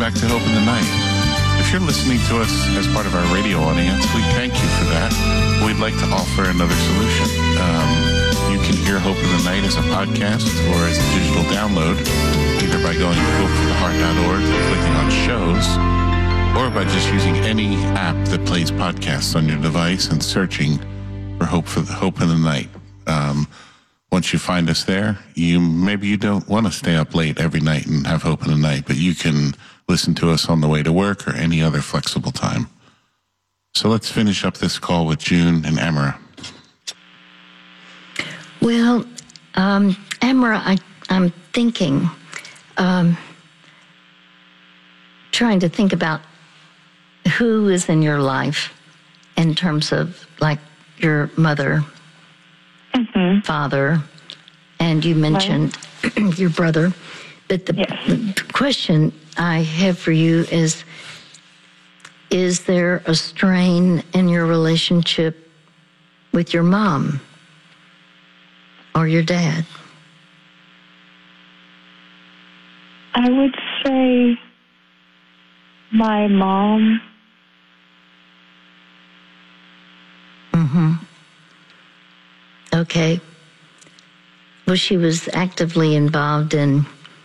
back to Hope in the Night. If you're listening to us as part of our radio audience, we thank you for that. We'd like to offer another solution. You can hear Hope in the Night as a podcast or as a digital download, either by going to hopefortheheart.org and clicking on shows, or by just using any app that plays podcasts on your device and searching for Hope in the Night. Once you find us there, maybe you don't want to stay up late every night and have Hope in the Night, but you can listen to us on the way to work or any other flexible time. So let's finish up this call with June and Emra. Well, Emra, I'm thinking, trying to think about who is in your life in terms of like your mother, father, and you mentioned your brother. But the question I have for you is there a strain in your relationship with your mom or your dad? I would say my mom. Okay. Well, she was actively involved in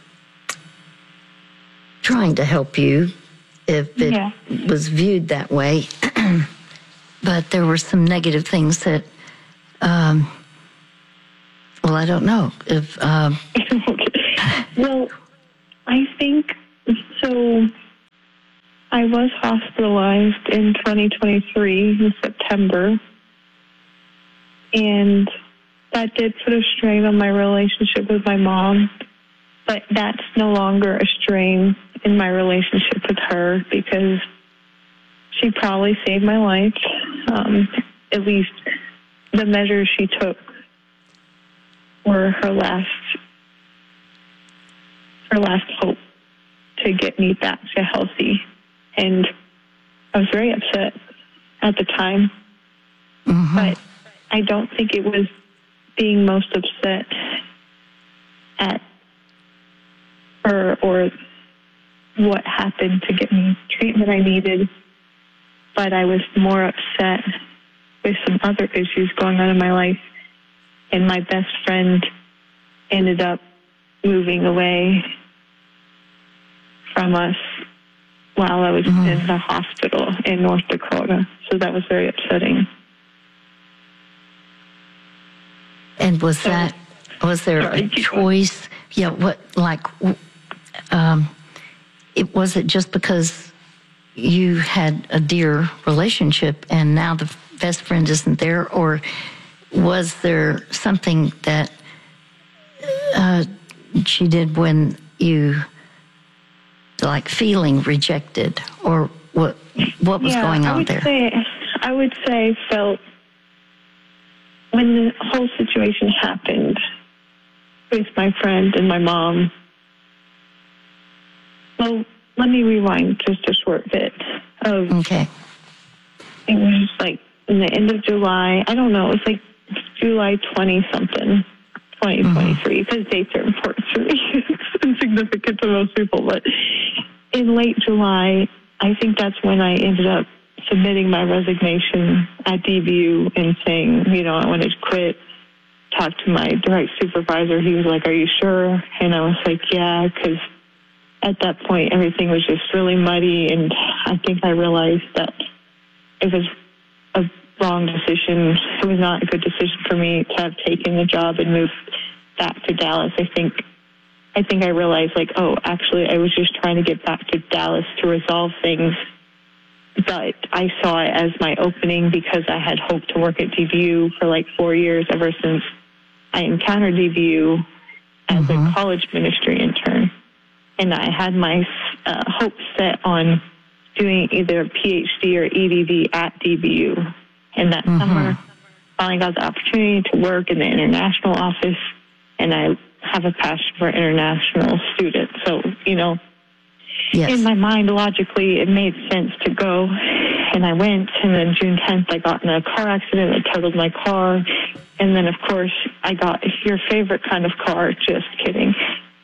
trying to help you if it was viewed that way. But there were some negative things that, well, I don't know. If Well, I think, so I was hospitalized in 2023 in September. And that did put a strain on my relationship with my mom, but that's no longer a strain in my relationship with her because she probably saved my life. At least the measures she took were her last hope to get me back to healthy. And I was very upset at the time, but I don't think it was being most upset at her or what happened to get me treatment I needed, but I was more upset with some other issues going on in my life. And my best friend ended up moving away from us while I was in the hospital in North Dakota. So that was very upsetting. And was there a choice? Yeah, was it just because you had a dear relationship and now the best friend isn't there, or was there something that she did when you feeling rejected, or what was going on there? I would say felt when the whole situation happened with my friend and my mom. Well, let me rewind just a short bit. Okay. It was in the end of July. I don't know. It was July 20-something, 2023, because dates are important for me. It's significant to most people. But in late July, I think that's when I ended up submitting my resignation at DBU and saying, I wanted to quit. Talked to my direct supervisor. He was like, "Are you sure?" And I was like, "Yeah," because at that point, everything was just really muddy, and I think I realized that it was a wrong decision. It was not a good decision for me to have taken the job and moved back to Dallas. I think I realized, actually, I was just trying to get back to Dallas to resolve things, but I saw it as my opening because I had hoped to work at DBU for 4 years, ever since I encountered DBU as a college ministry intern. And I had my hopes set on doing either a PhD or EDD at DBU. And that summer, finally got the opportunity to work in the international office, and I have a passion for international students. So, in my mind, logically, it made sense to go. And I went, and then June 10th, I got in a car accident. I totaled my car. And then, of course, I got your favorite kind of car. Just kidding.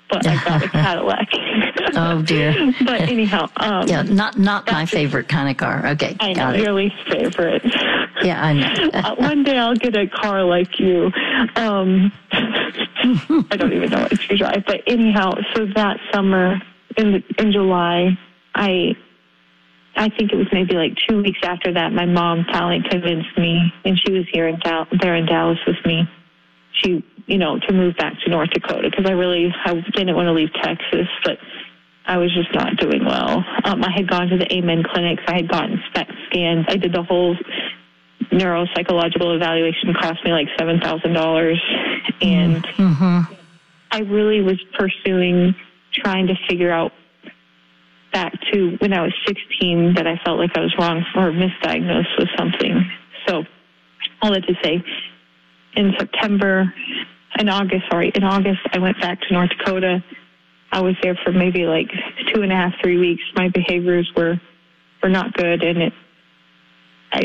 but I got a Cadillac. Oh, dear. But anyhow. Yeah, not my favorite kind of car. Okay, I know, your least favorite. Yeah, I know. One day I'll get a car like you. I don't even know what to drive. But anyhow, so that summer in July, I think it was maybe like 2 weeks after that, my mom finally convinced me, and she was there in Dallas with me, to move back to North Dakota, because I didn't want to leave Texas, but I was just not doing well. I had gone to the Amen clinics. I had gotten SPECT scans. I did the whole neuropsychological evaluation, cost me like $7,000. And I really was trying to figure out back to when I was 16 that I felt like I was wrong or misdiagnosed with something. So all that to say, in August, I went back to North Dakota. I was there for maybe like 2.5, 3 weeks. My behaviors were not good, and I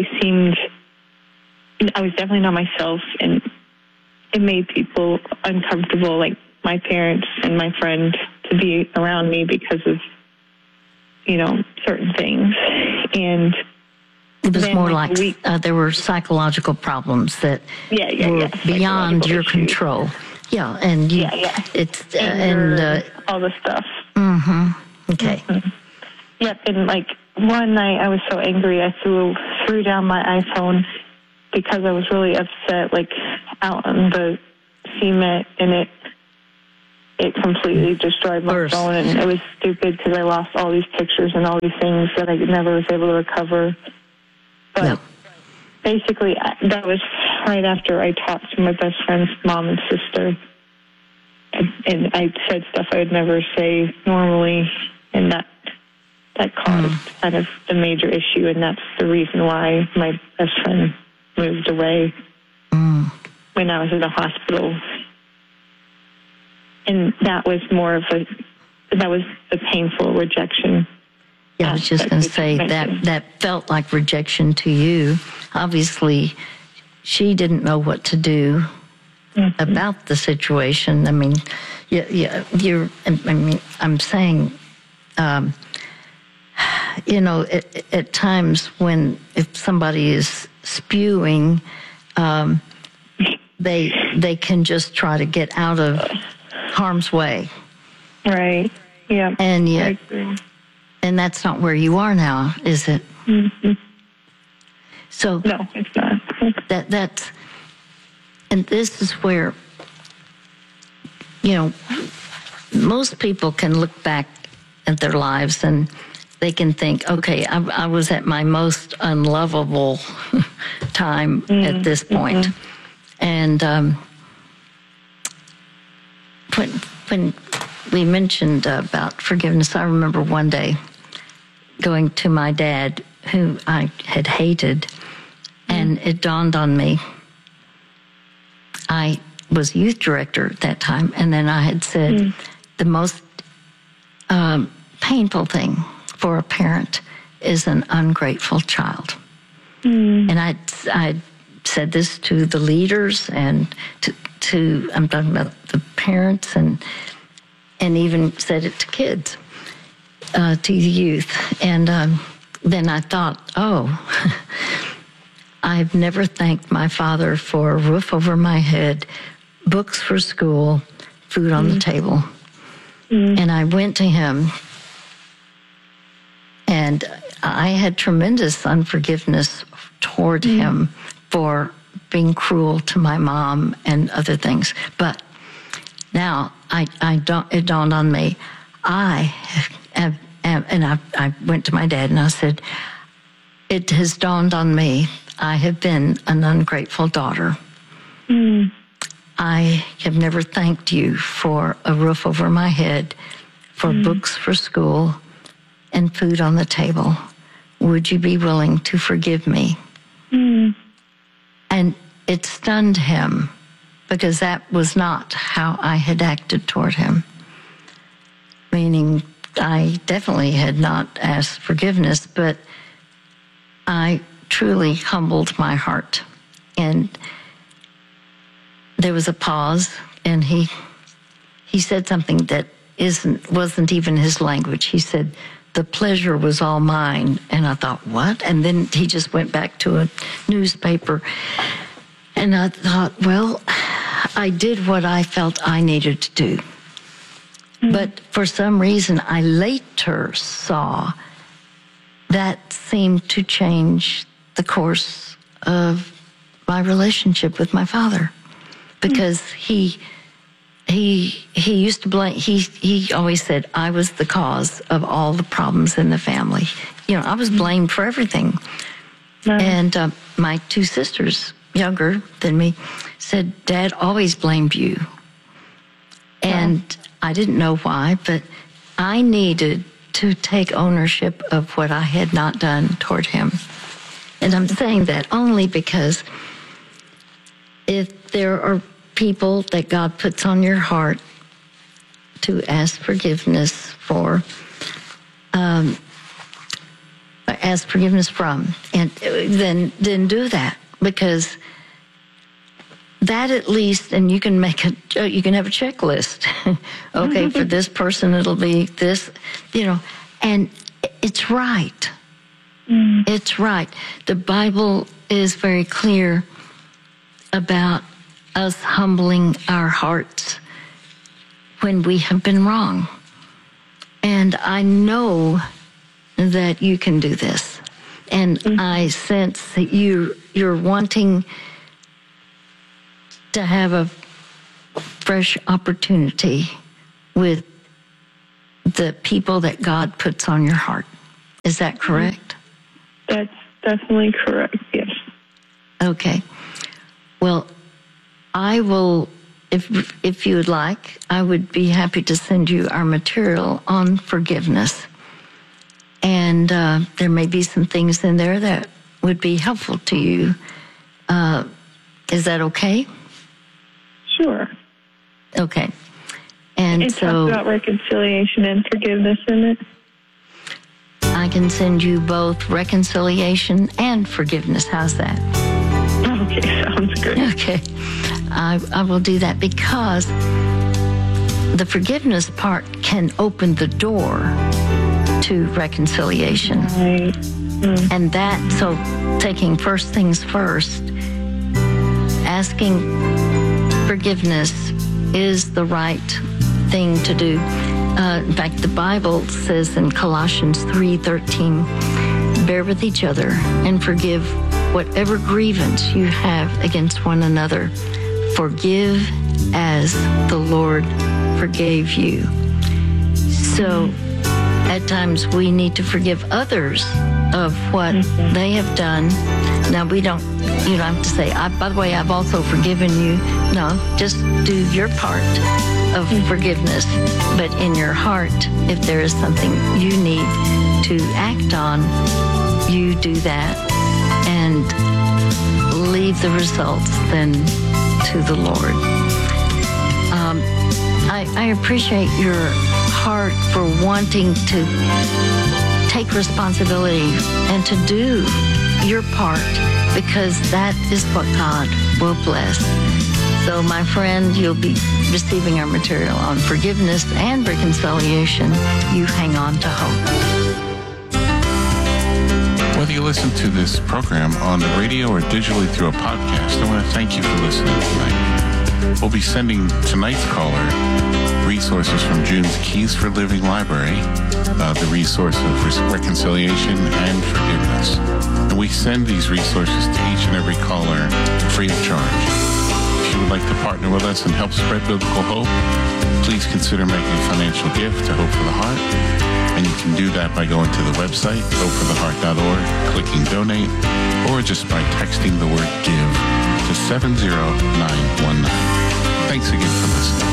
was definitely not myself, and it made people uncomfortable, like my parents and my friend, to be around me because of, certain things. And it was more like there were psychological problems that were beyond your control. Yeah, and it's all the stuff. Okay. Yep, and like one night I was so angry I threw down my iPhone because I was really upset, like out on the cement, and it completely destroyed my phone, and it was stupid because I lost all these pictures and all these things that I never was able to recover. But basically, that was right after I talked to my best friend's mom and sister, and I said stuff I would never say normally, and that caused kind of the major issue, and that's the reason why my best friend moved away when I was in the hospital. And that was the painful rejection. Yeah, I was just going to say that felt like rejection to you. Obviously, she didn't know what to do about the situation. I mean, I'm saying, at times if somebody is spewing, they can just try to get out of harm's way. Right. Yeah. And yet, and that's not where you are now, is it? So no, it's not. That's, and this is where, most people can look back at their lives and they can think, okay, I was at my most unlovable time at this point. And when we mentioned about forgiveness, I remember one day going to my dad, who I had hated, and it dawned on me. I was youth director at that time, and then I had said the most painful thing for a parent is an ungrateful child. And I said this to the leaders and to I'm talking about the parents, and even said it to kids, to the youth. And then I thought, I've never thanked my father for a roof over my head, books for school, food on the table. And I went to him, and I had tremendous unforgiveness toward him for being cruel to my mom and other things. But now it dawned on me, I went to my dad and I said, it has dawned on me, I have been an ungrateful daughter. I have never thanked you for a roof over my head, for books for school, and food on the table. Would you be willing to forgive me? And it stunned him, because that was not how I had acted toward him. Meaning, I definitely had not asked forgiveness, but I truly humbled my heart. And there was a pause, and he said something that wasn't even his language. He said, "The pleasure was all mine." And I thought, what? And then he just went back to a newspaper. And I thought, well, I did what I felt I needed to do. But for some reason, I later saw that seemed to change the course of my relationship with my father, because he used to blame. He always said I was the cause of all the problems in the family. I was blamed for everything. And my two sisters, younger than me, said, "Dad always blamed you." And I didn't know why, but I needed to take ownership of what I had not done toward him. And I'm saying that only because if there are people that God puts on your heart to ask forgiveness for, ask forgiveness from, and then do that, because that at least, and you can have a checklist. Okay, for this person it'll be this, and it's right. It's right. The Bible is very clear about us humbling our hearts when we have been wrong. And I know that you can do this. And I sense that you're wanting to have a fresh opportunity with the people that God puts on your heart. Is that correct? That's definitely correct, yes. Okay. Well, I will, if you would like, I would be happy to send you our material on forgiveness. And there may be some things in there that would be helpful to you. Is that okay? Sure. Okay. And it talks about reconciliation and forgiveness in it. I can send you both reconciliation and forgiveness. How's that? Okay, sounds good. Okay. I will do that, because the forgiveness part can open the door to reconciliation. Right. And so taking first things first, asking forgiveness is the right thing to do. In fact, the Bible says in Colossians 3:13, "Bear with each other and forgive whatever grievance you have against one another. Forgive as the Lord forgave you." So at times we need to forgive others of what they have done. Now, you don't have to say, by the way, I've also forgiven you. No, just do your part of forgiveness. But in your heart, if there is something you need to act on, you do that and leave the results then to the Lord. I appreciate your heart for wanting to take responsibility and to do your part, because that is what God will bless. So, my friend, you'll be receiving our material on forgiveness and reconciliation. You hang on to hope. Whether you listen to this program on the radio or digitally through a podcast, I want to thank you for listening tonight. We'll be sending tonight's caller resources from June's Keys for Living Library, the resource of reconciliation and forgiveness. And we send these resources to each and every caller free of charge. If you would like to partner with us and help spread biblical hope, please consider making a financial gift to Hope for the Heart. And you can do that by going to the website, hopefortheheart.org, clicking donate, or just by texting the word give to 70919. Thanks again for listening.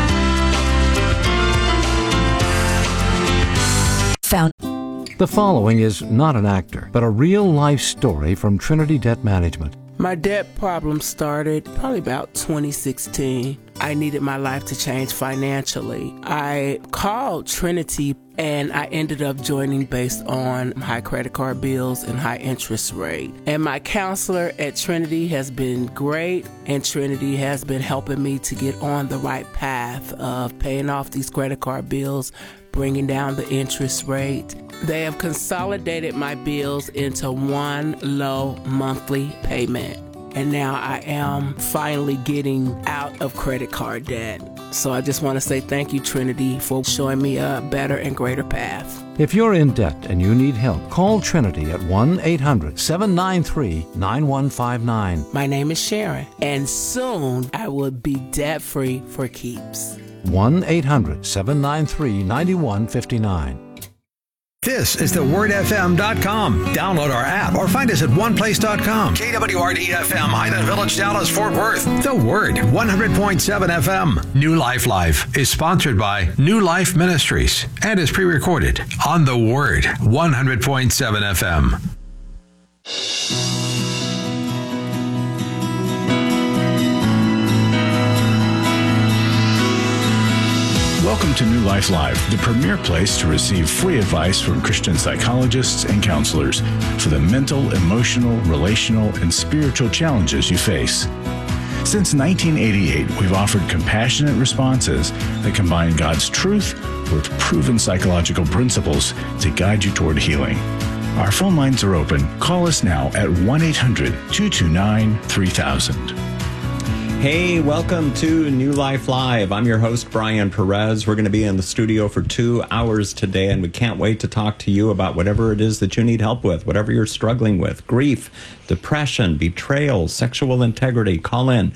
The following is not an actor, but a real-life story from Trinity Debt Management. My debt problem started probably about 2016. I needed my life to change financially. I called Trinity and I ended up joining based on high credit card bills and high interest rate. And my counselor at Trinity has been great, and Trinity has been helping me to get on the right path of paying off these credit card bills, bringing down the interest rate. They have consolidated my bills into one low monthly payment. And now I am finally getting out of credit card debt. So I just want to say thank you, Trinity, for showing me a better and greater path. If you're in debt and you need help, call Trinity at 1-800-793-9159. My name is Sharon, and soon I will be debt-free for keeps. 1-800-793-9159. This is thewordfm.com. Download our app or find us at oneplace.com. KWRD FM, Highland Village, Dallas, Fort Worth. The Word, 100.7 FM. New Life Live is sponsored by New Life Ministries and is pre-recorded on The Word, 100.7 FM. Welcome to New Life Live, the premier place to receive free advice from Christian psychologists and counselors for the mental, emotional, relational, and spiritual challenges you face. Since 1988, we've offered compassionate responses that combine God's truth with proven psychological principles to guide you toward healing. Our phone lines are open. Call us now at 1-800-229-3000. Hey, welcome to New Life Live. I'm your host, Brian Perez. We're going to be in the studio for 2 hours today, and we can't wait to talk to you about whatever it is that you need help with, whatever you're struggling with, grief, depression, betrayal, sexual integrity. Call in.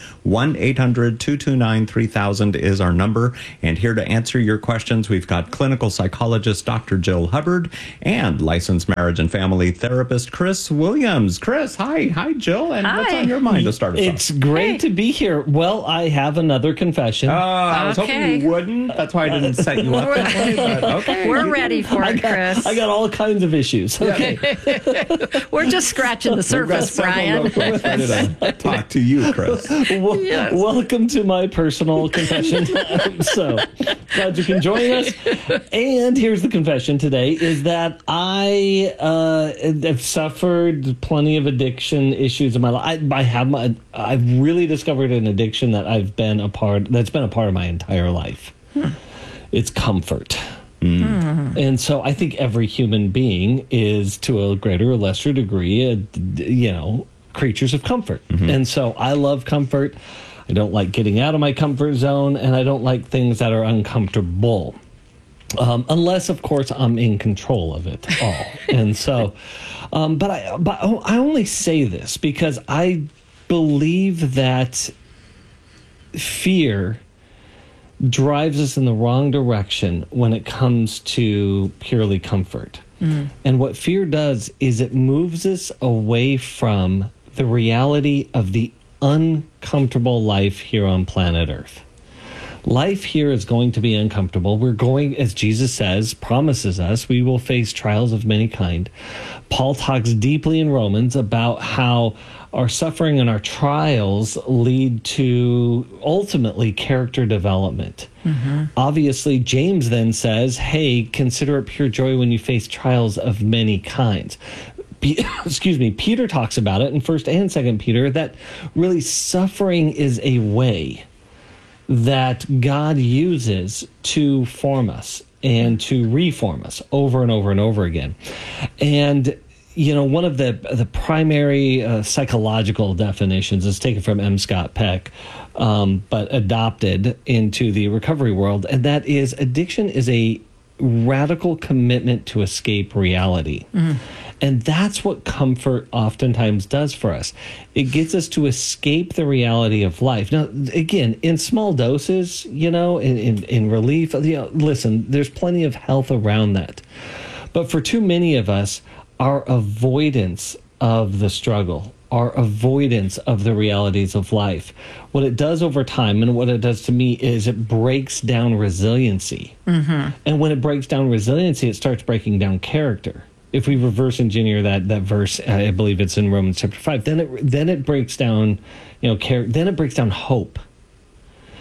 1-800-229-3000 is our number. And here to answer your questions, we've got clinical psychologist Dr. Jill Hubbard and licensed marriage and family therapist Chris Williams. Chris, hi. Hi, Jill. And what's on your mind to start us off? It's great to be here. Well, I have another confession. I was hoping you wouldn't. That's why I didn't set you up that way, but okay. We're ready for it, Chris. I got all kinds of issues. Okay. We're just scratching the surface, Brian. Ready to talk to you, Chris. Yes. Welcome to my personal confession. So glad you can join us. And here's the confession today: is that I have suffered plenty of addiction issues in my life. I've really discovered an addiction that that's been a part of my entire life. It's comfort. And so I think every human being is, to a greater or lesser degree, creatures of comfort. And so I love comfort. I don't like getting out of my comfort zone, and I don't like things that are uncomfortable. Unless, of course, I'm in control of it all. And so, but I only say this because I believe that fear drives us in the wrong direction when it comes to purely comfort. And what fear does is it moves us away from the reality of the uncomfortable life here on planet Earth. Life here is going to be uncomfortable. We're going, as Jesus says, promises us, we will face trials of many kind. Paul talks deeply in Romans about how our suffering and our trials lead to ultimately character development. Obviously, James then says, hey, consider it pure joy when you face trials of many kinds. Peter talks about it in 1st and 2nd Peter, that really suffering is a way that God uses to form us and to reform us over and over and over again. And one of the primary psychological definitions is taken from M. Scott Peck, but adopted into the recovery world, and that is addiction is a radical commitment to escape reality. And that's what comfort oftentimes does for us. It gets us to escape the reality of life. Now, again, in small doses, in relief, listen, there's plenty of health around that. But for too many of us, our avoidance of the struggle, our avoidance of the realities of life, what it does over time, and what it does to me, is it breaks down resiliency. And when it breaks down resiliency, it starts breaking down character. If we reverse engineer that verse, I believe it's in Romans chapter 5, then it breaks down, then it breaks down hope.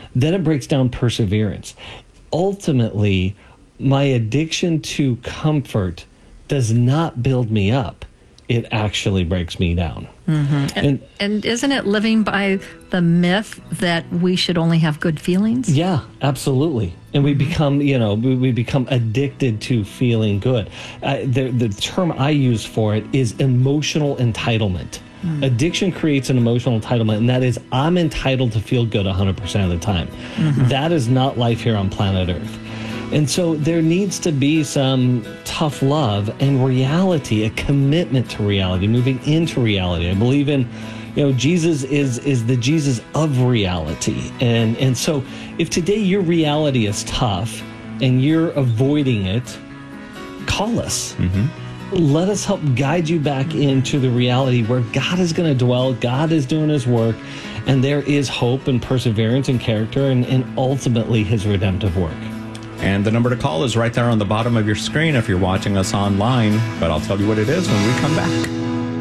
Then it breaks down perseverance. Ultimately, my addiction to comfort does not build me up. It actually breaks me down. Mm-hmm. And isn't it living by the myth that we should only have good feelings? Yeah, absolutely. And we become, we become addicted to feeling good. The term I use for it is emotional entitlement. Addiction creates an emotional entitlement, and that is, I'm entitled to feel good 100% of the time. That is not life here on planet Earth. And so there needs to be some tough love and reality, a commitment to reality, moving into reality. I believe in, Jesus is the Jesus of reality. And so if today your reality is tough and you're avoiding it, call us. Let us help guide you back into the reality where God is going to dwell, God is doing his work, and there is hope and perseverance and character and ultimately his redemptive work. And the number to call is right there on the bottom of your screen if you're watching us online, but I'll tell you what it is when we come back.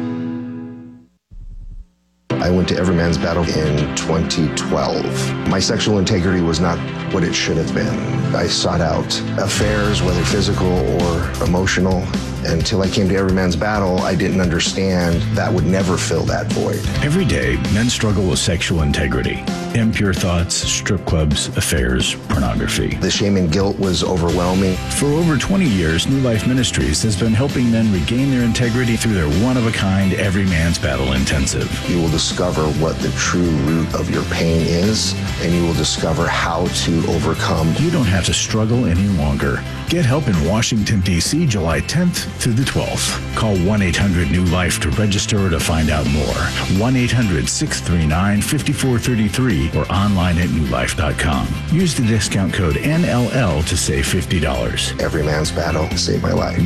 I went to Everyman's Battle in 2012. My sexual integrity was not what it should have been. I sought out affairs, whether physical or emotional. Until I came to Everyman's Battle, I didn't understand that would never fill that void. Every day, men struggle with sexual integrity. Impure thoughts, strip clubs, affairs, pornography. The shame and guilt was overwhelming. For over 20 years, New Life Ministries has been helping men regain their integrity through their one-of-a-kind Everyman's Battle Intensive. You will discover what the true root of your pain is, and you will discover how to overcome. You don't have to struggle any longer. Get help in Washington, D.C., July 10th through the 12th. Call 1-800-NEW-LIFE to register or to find out more. 1-800-639-5433 or online at newlife.com. Use the discount code NLL to save $50. Everyman's Battle saved my life.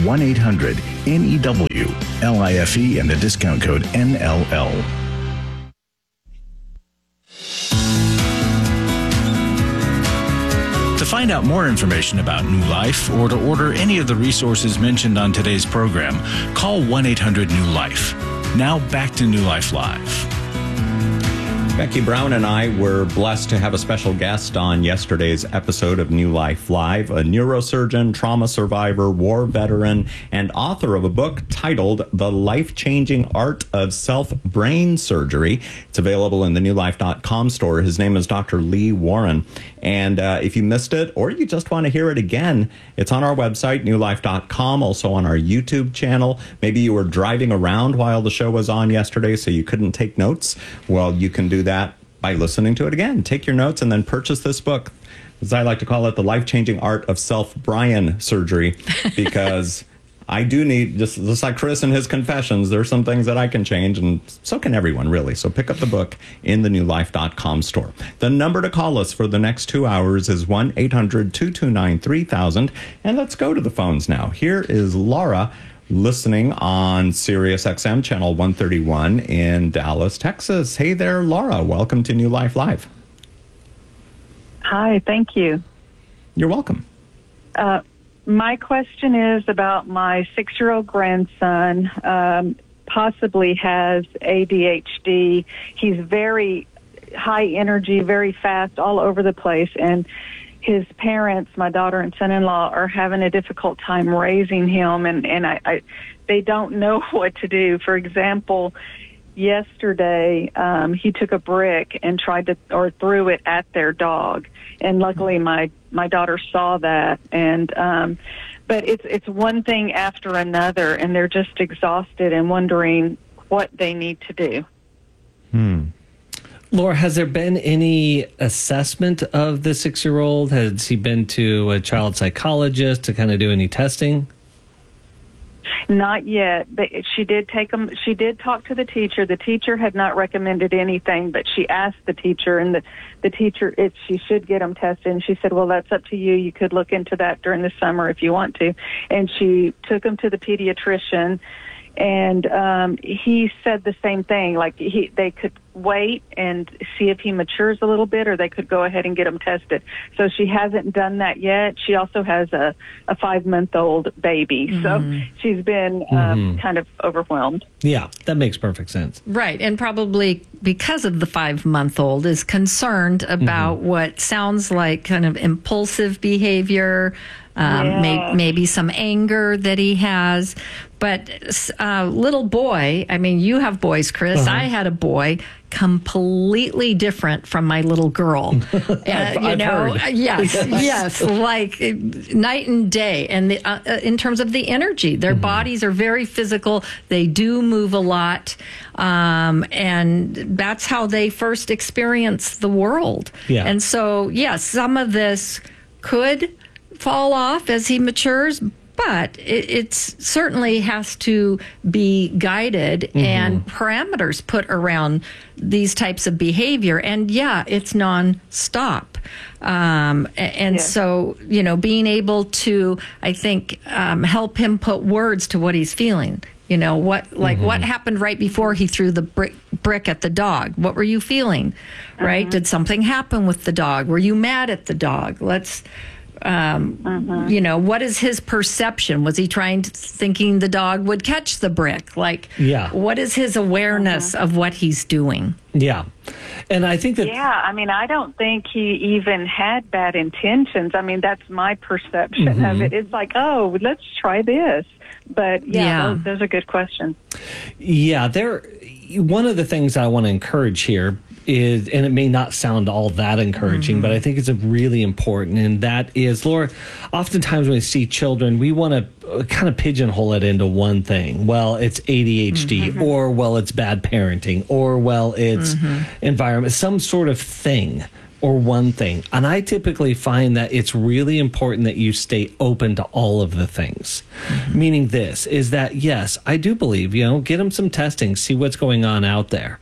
1-800-NEW-LIFE and the discount code NLL. To find out more information about New Life or to order any of the resources mentioned on today's program, call 1-800-NEW-LIFE. Now back to New Life Live. Becky Brown and I were blessed to have a special guest on yesterday's episode of New Life Live, a neurosurgeon, trauma survivor, war veteran, and author of a book titled The Life-Changing Art of Self-Brain Surgery. It's available in the newlife.com store. His name is Dr. Lee Warren. And if you missed it or you just want to hear it again, it's on our website, newlife.com, also on our YouTube channel. Maybe you were driving around while the show was on yesterday, so you couldn't take notes. Well, you can do that by listening to it again. Take your notes and then purchase this book. As I like to call it, The Life-Changing Art of Self-Brian Surgery, because I do need, just like Chris and his confessions, there's some things that I can change, and so can everyone, really. So pick up the book in the newlife.com store. The number to call us for the next 2 hours is 1-800-229-3000. And let's go to the phones now. Here is Laura, listening on Sirius XM Channel 131 in Dallas, Texas. Hey there, Laura. Welcome to New Life Live. Hi, thank you. You're welcome. My question is about my 6-year-old grandson, possibly has ADHD. He's very high energy, very fast, all over the place, and his parents, my daughter and son-in-law, are having a difficult time raising him, and they don't know what to do. For example, yesterday he took a brick and threw it at their dog, and luckily my daughter saw that, and but it's one thing after another, and they're just exhausted and wondering what they need to do. Laura, has there been any assessment of the 6-year-old? Has he been to a child psychologist to kind of do any testing? Not yet, but she did she did talk to the teacher. The teacher had not recommended anything, but she asked the teacher, and the teacher, she should get him tested. And she said, well, that's up to you. You could look into that during the summer if you want to. And she took him to the pediatrician, And he said the same thing, like they could wait and see if he matures a little bit, or they could go ahead and get him tested. So she hasn't done that yet. She also has a 5-month-old baby, so she's been kind of overwhelmed. Yeah, that makes perfect sense. Right, and probably because of the 5-month-old is concerned about what sounds like kind of impulsive behavior, maybe some anger that he has. But little boy, I mean, you have boys, Chris. I had a boy, completely different from my little girl. I've heard. Yes, like night and day. And in terms of the energy, their bodies are very physical. They do move a lot. And that's how they first experience the world. Yeah. And so, yes, some of this could fall off as he matures, but it certainly has to be guided and parameters put around these types of behavior. And it's nonstop. So, being able to, I think, help him put words to what he's feeling. What happened right before he threw the brick at the dog? What were you feeling? Right? Did something happen with the dog? Were you mad at the dog? What is his perception? Was he thinking the dog would catch the brick? What is his awareness of what he's doing? Yeah. And I think that... Yeah, I mean, I don't think he even had bad intentions. I mean, that's my perception of it. It's like, oh, let's try this. But those are good questions. Yeah, one of the things I want to encourage here is, and it may not sound all that encouraging, but I think it's really important, and that is, Laura, oftentimes when we see children, we want to kind of pigeonhole it into one thing. Well, it's ADHD, or, well, it's bad parenting, or, well, it's environment, some sort of thing or one thing. And I typically find that it's really important that you stay open to all of the things. Meaning this is that, yes, I do believe, get them some testing, see what's going on out there,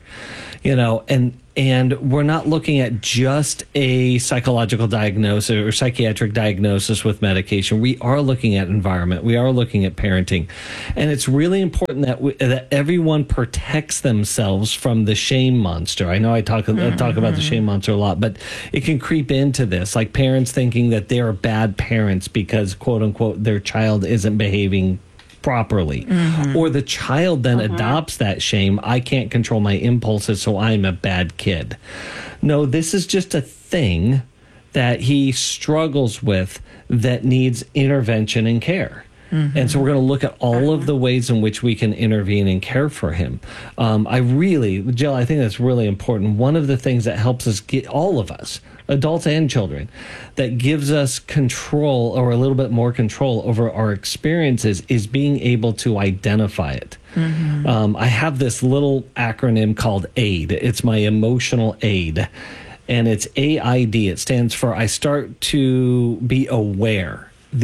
and we're not looking at just a psychological diagnosis or psychiatric diagnosis with medication. We are looking at environment. We are looking at parenting. And it's really important that everyone protects themselves from the shame monster. I know I talk about the shame monster a lot, but it can creep into this, like parents thinking that they're bad parents because, quote unquote, their child isn't behaving properly, or the child then adopts that shame. I can't control my impulses, so I'm a bad kid. No, this is just a thing that he struggles with that needs intervention and care. And so we're going to look at all of the ways in which we can intervene and care for him. Jill, I think that's really important. One of the things that helps us get, all of us, adults and children, that gives us control, or a little bit more control over our experiences, is being able to identify it. I have this little acronym called AID. It's my emotional aid. And it's AID. It stands for I start to be aware.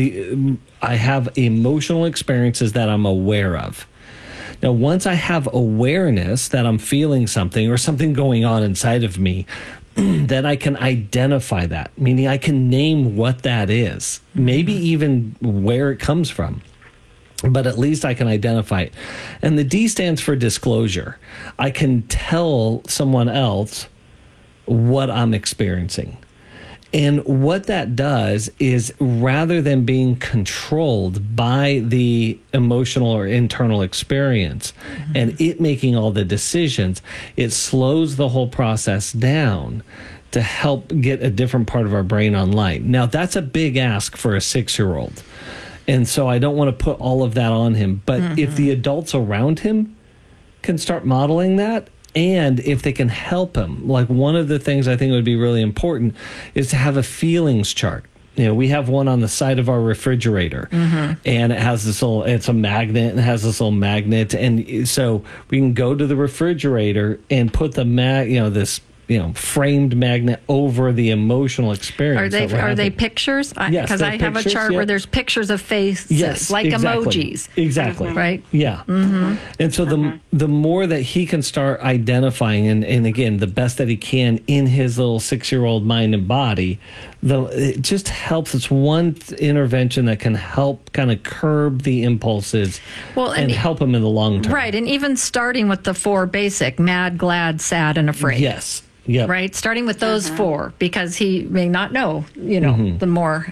I have emotional experiences that I'm aware of. Now, once I have awareness that I'm feeling something or something going on inside of me, then I can identify that, meaning I can name what that is, maybe even where it comes from. But at least I can identify it. And the D stands for disclosure. I can tell someone else what I'm experiencing. And what that does is, rather than being controlled by the emotional or internal experience and it making all the decisions, it slows the whole process down to help get a different part of our brain online. Now, that's a big ask for a 6-year-old. And so I don't want to put all of that on him. But if the adults around him can start modeling that, and if they can help him, like one of the things I think would be really important is to have a feelings chart. We have one on the side of our refrigerator, and it has this little, it's a magnet, and it has this little magnet. And so we can go to the refrigerator and put the this framed magnet over the emotional experience. Are they pictures? Yes, because I have a chart where there's pictures of faces, like emojis. Exactly. Right? Yeah. And so the more that he can start identifying, and again, the best that he can in his little 6-year-old mind and body, it just helps. It's one intervention that can help kind of curb the impulses and help him in the long term. Right. And even starting with the 4 basic: mad, glad, sad, and afraid. Yes. Yep. Right. Starting with those 4, because he may not know, the more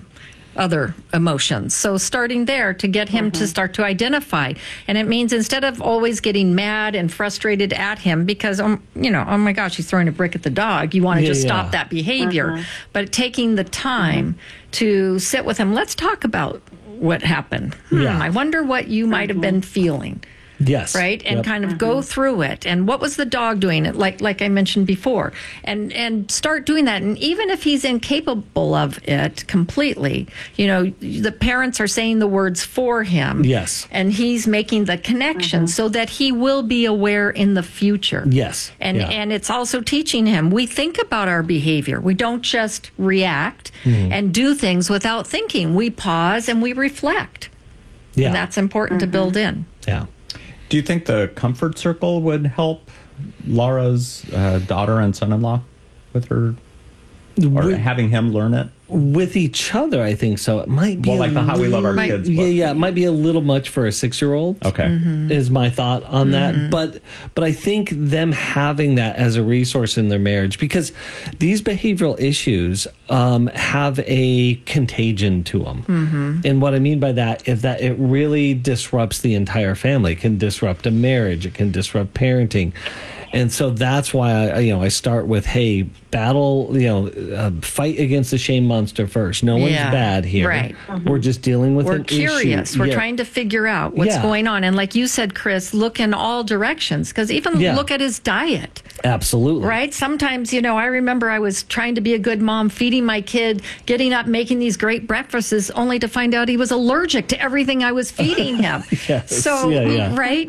other emotions. So starting there to get him to start to identify. And it means instead of always getting mad and frustrated at him because, oh my gosh, he's throwing a brick at the dog, you want to just stop that behavior. But taking the time to sit with him, let's talk about what happened. I wonder what you might have been feeling. Yes. Right? And kind of go through it. And what was the dog doing? Like I mentioned before. And start doing that. And even if he's incapable of it completely, the parents are saying the words for him. Yes. And he's making the connection so that he will be aware in the future. Yes. And it's also teaching him, we think about our behavior. We don't just react and do things without thinking. We pause and we reflect. Yeah. And that's important to build in. Yeah. Do you think the comfort circle would help Laura's daughter and son-in-law with her, or having him learn it? With each other, I think so. It might be like the How We Love Our Kids book. Yeah, it might be a little much for a 6-year-old. Okay, is my thought on that. But I think them having that as a resource in their marriage, because these behavioral issues have a contagion to them. And what I mean by that is that it really disrupts the entire family. It can disrupt a marriage. It can disrupt parenting. And so that's why I start with, hey, battle, fight against the shame monster first. No one's bad here. Right. We're just dealing with an issue. We're curious. We're trying to figure out what's going on. And like you said, Chris, look in all directions, because even look at his diet. Absolutely. Right? Sometimes, I remember I was trying to be a good mom, feeding my kid, getting up, making these great breakfasts, only to find out he was allergic to everything I was feeding him. So, right?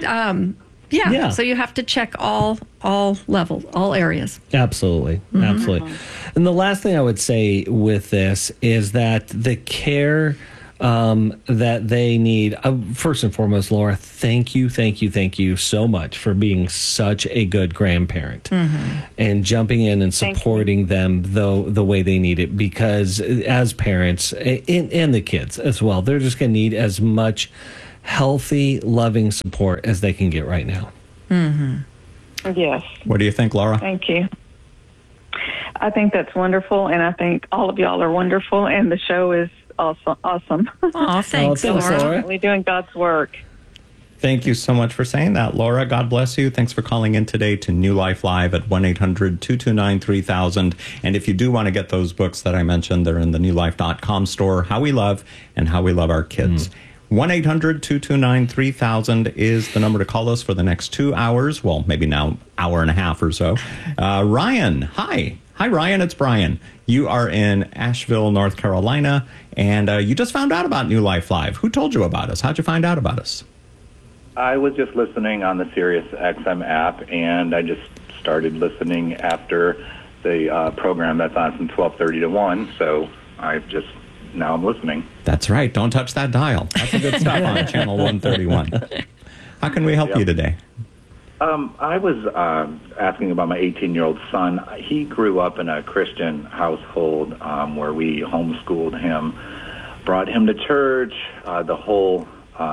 So you have to check all levels, all areas. Absolutely. Absolutely. And the last thing I would say with this is that the care that they need, first and foremost, Laura, thank you so much for being such a good grandparent and jumping in and supporting them the way they need it, because as parents and the kids as well, they're just going to need as much healthy, loving support as they can get right now. Yes. What do you think, Laura? Thank you. I think that's wonderful, and I think all of y'all are wonderful, and the show is awesome. Oh, thanks, Laura. Definitely doing God's work. Thank you so much for saying that, Laura. God bless you. Thanks for calling in today to New Life Live at 1-800-229-3000. And if you do want to get those books that I mentioned, they're in the newlife.com store, How We Love and How We Love Our Kids. 1-800-229-3000 is the number to call us for the next 2 hours. Well, maybe now hour and a half or so. Ryan, hi. Hi, Ryan. It's Brian. You are in Asheville, North Carolina, and you just found out about New Life Live. Who told you about us? How'd you find out about us? I was just listening on the Sirius XM app, and I just started listening after the program that's on from 12:30 to 1, so now I'm listening. That's right. Don't touch that dial. That's the good stuff on Channel 131. How can we help you today? I was asking about my 18-year-old son. He grew up in a Christian household where we homeschooled him, brought him to church. The whole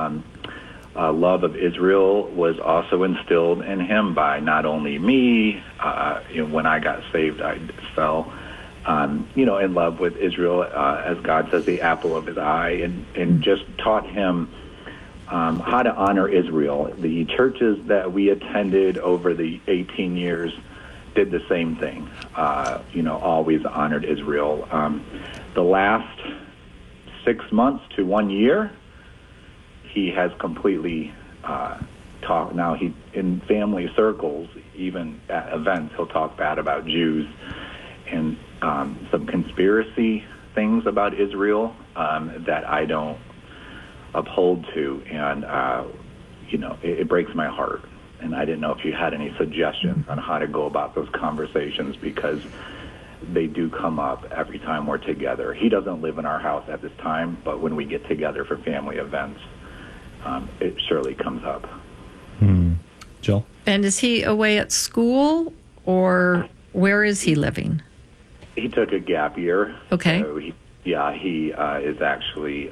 love of Israel was also instilled in him by not only me. When I got saved, I fell in love with Israel, as God says, the apple of his eye, and just taught him how to honor Israel. The churches that we attended over the 18 years did the same thing, always honored Israel. The last 6 months to 1 year, he has completely talked. Now, he in family circles, even at events, he'll talk bad about Jews and some conspiracy things about Israel that I don't uphold to, and it breaks my heart. And I didn't know if you had any suggestions on how to go about those conversations, because they do come up every time we're together. He doesn't live in our house at this time, but when we get together for family events, it surely comes up. Jill? And is he away at school, or where is he living? He took a gap year. Okay. So he is actually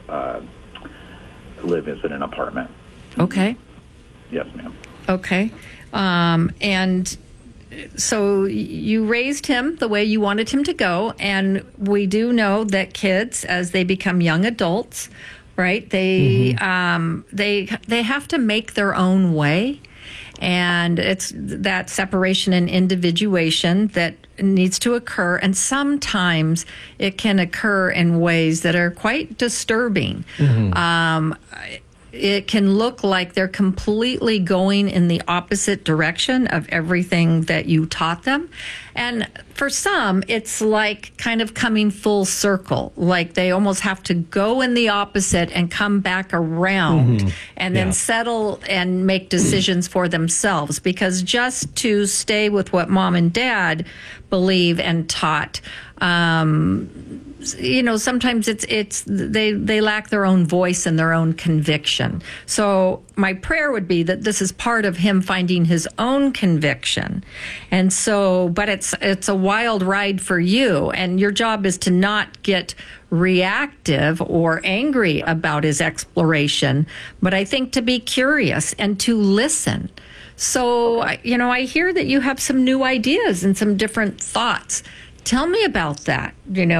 lives in an apartment. Okay. Yes, ma'am. Okay. And so you raised him the way you wanted him to go, and we do know that kids, as they become young adults, right, they have to make their own way. And it's that separation and individuation that needs to occur. And sometimes it can occur in ways that are quite disturbing. It can look like they're completely going in the opposite direction of everything that you taught them. And for some, it's like kind of coming full circle, like they almost have to go in the opposite and come back around and then settle and make decisions for themselves. Because just to stay with what mom and dad believe and taught, sometimes they lack their own voice and their own conviction. So my prayer would be that this is part of him finding his own conviction. And so, but it's a wild ride for you, and your job is to not get reactive or angry about his exploration, but I think to be curious and to listen. So, I hear that you have some new ideas and some different thoughts. Tell me about that.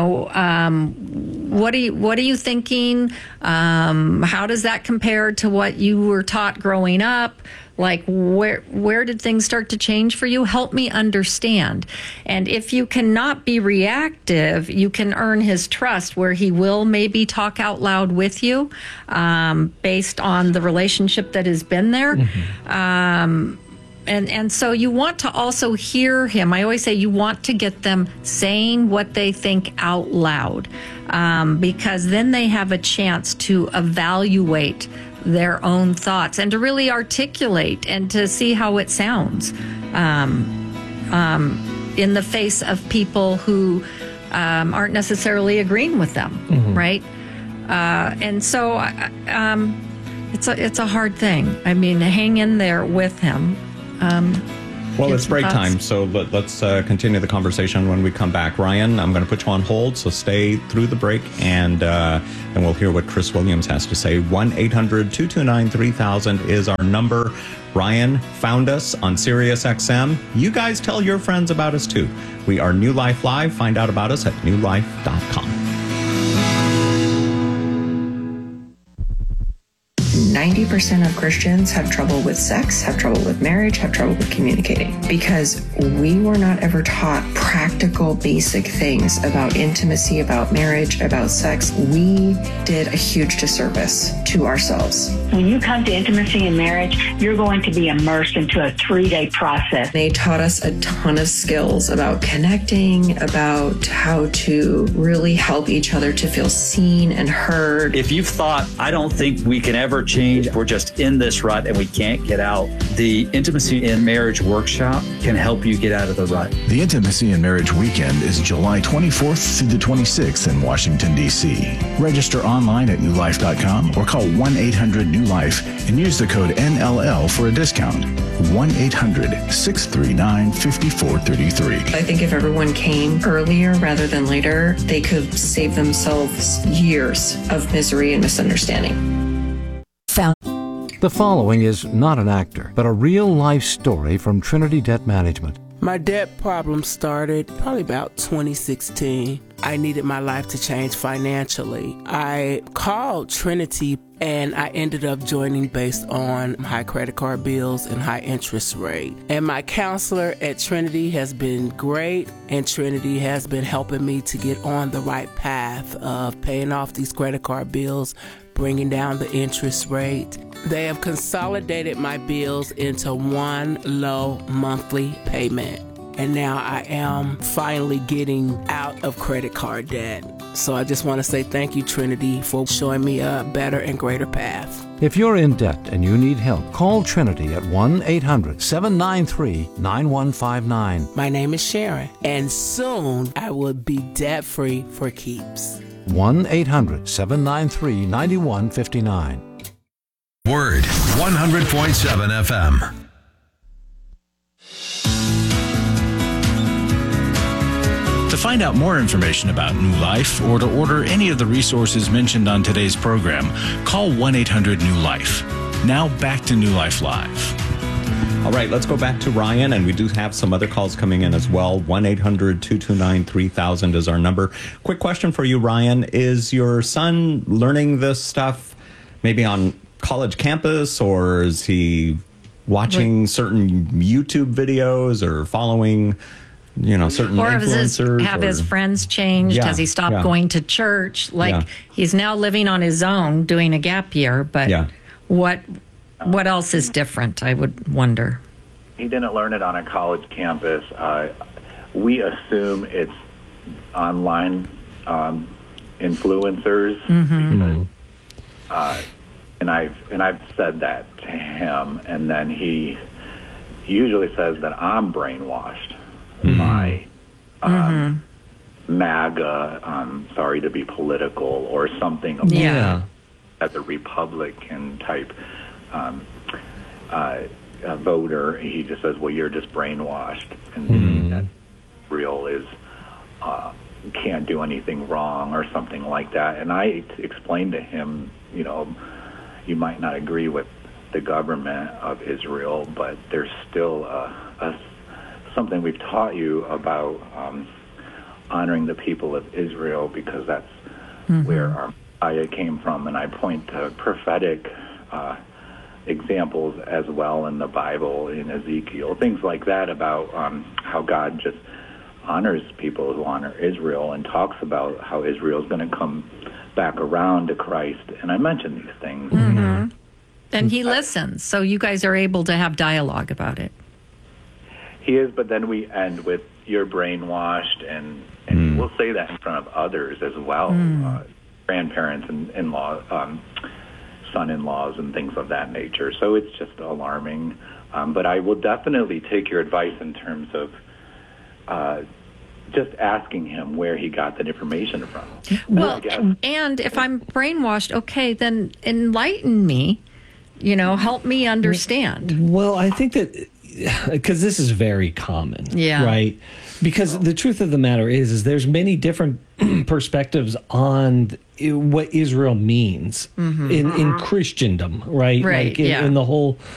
What are you thinking? How does that compare to what you were taught growing up? Like, where did things start to change for you? Help me understand. And if you cannot be reactive, you can earn his trust, where he will maybe talk out loud with you, based on the relationship that has been there. And so you want to also hear him. I always say you want to get them saying what they think out loud, because then they have a chance to evaluate their own thoughts and to really articulate and to see how it sounds in the face of people who aren't necessarily agreeing with them, right? And so it's a hard thing. I mean, hang in there with him. Well, it's break time, so let's continue the conversation when we come back. Ryan, I'm going to put you on hold, so stay through the break, and we'll hear what Chris Williams has to say. 1-800-229-3000 is our number. Ryan found us on SiriusXM. You guys tell your friends about us, too. We are New Life Live. Find out about us at newlife.com. 90% of Christians have trouble with sex, have trouble with marriage, have trouble with communicating, because we were not ever taught practical, basic things about intimacy, about marriage, about sex. We did a huge disservice to ourselves. When you come to intimacy and marriage, you're going to be immersed into a 3-day process. They taught us a ton of skills about connecting, about how to really help each other to feel seen and heard. If you've thought, I don't think we can ever change, we're just in this rut and we can't get out, the Intimacy in Marriage Workshop can help you get out of the rut. The Intimacy in Marriage Weekend is July 24th through the 26th in Washington, D.C. Register online at newlife.com or call 1-800-NEW-LIFE and use the code NLL for a discount. 1-800-639-5433. I think if everyone came earlier rather than later, they could save themselves years of misery and misunderstanding. The following is not an actor, but a real-life story from Trinity Debt Management. My debt problem started probably about 2016. I needed my life to change financially. I called Trinity, and I ended up joining based on high credit card bills and high interest rate. And my counselor at Trinity has been great, and Trinity has been helping me to get on the right path of paying off these credit card bills, bringing down the interest rate. They have consolidated my bills into one low monthly payment. And now I am finally getting out of credit card debt. So I just want to say thank you, Trinity, for showing me a better and greater path. If you're in debt and you need help, call Trinity at 1-800-793-9159. My name is Sharon, and soon I will be debt-free for keeps. 1-800-793-9159. Word 100.7 FM. To find out more information about New Life or to order any of the resources mentioned on today's program, call 1-800-NEW-LIFE. Now back to New Life Live. All right, let's go back to Ryan, and we do have some other calls coming in as well. 1-800-229-3000 is our number. Quick question for you, Ryan. Is your son learning this stuff maybe on college campus, or is he watching certain YouTube videos or following, certain influencers? Have his friends changed? Yeah, Has he stopped going to church? He's now living on his own, doing a gap year, but what else is different, I would wonder? He didn't learn it on a college campus. We assume it's online influencers. Mm-hmm. And I've said that to him, and then he usually says that I'm brainwashed by MAGA. Sorry to be political, or something. As a Republican type voter, he just says, "Well, you're just brainwashed," and that Israel is can't do anything wrong or something like that. And I explained to him, you might not agree with the government of Israel, but there's still something we've taught you about honoring the people of Israel, because that's where our Messiah came from. And I point to prophetic examples as well in the Bible, in Ezekiel, things like that, about how God just honors people who honor Israel, and talks about how Israel is going to come back around to Christ. And I mentioned these things. And he listens, so you guys are able to have dialogue about it. He is, but then we end with, "You're brainwashed," and we'll say that in front of others as well, grandparents and in-law, son-in-laws and things of that nature. So it's just alarming. But I will definitely take your advice in terms of just asking him where he got that information from. Well, and if I'm brainwashed, okay, then enlighten me, help me understand. Well, I think that, because this is very common, right? Because the truth of the matter is there's many different perspectives on what Israel means in Christendom, right? Right, in the whole